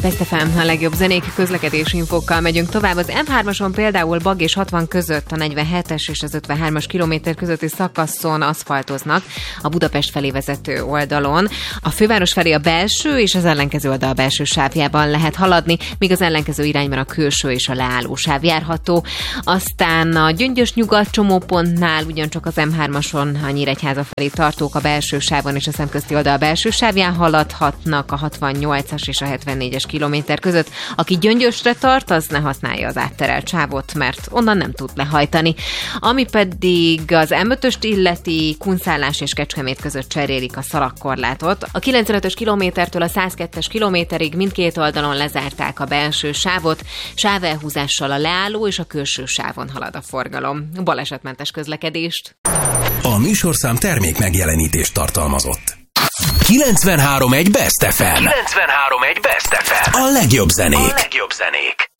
Best FM, a legjobb zenék, közlekedési infókkal megyünk tovább. Az M3-ason például Bag és 60 között a 47-es és az 53-as kilométer közötti szakaszon aszfaltoznak a Budapest felé vezető oldalon. A főváros felé a belső és az ellenkező oldal belső sávjában lehet haladni, míg az ellenkező irányban a külső és a leálló sáv járható. Aztán a Gyöngyös Nyugat csomópontnál ugyancsak az M3-ason a Nyíregyháza felé tartók a belső sávon és a szemközti oldal belső sávján haladhatnak a 68-as és a 74-es kilométer között. Aki Gyöngyösre tart, az ne használja az átterelt sávot, mert onnan nem tud lehajtani. Ami pedig az M5-öst illeti, Kunszálás és Kecskemét között cserélik a szalagkorlátot. A 95-ös kilométertől a 102-es kilométerig mindkét oldalon lezárták a belső sávot, sávelhúzással a leálló és a külső sávon halad a forgalom. Balesetmentes közlekedést. A műsorszám termék megjelenítést tartalmazott. 93.1 Best FM. 93.1 Best FM. A legjobb zenék.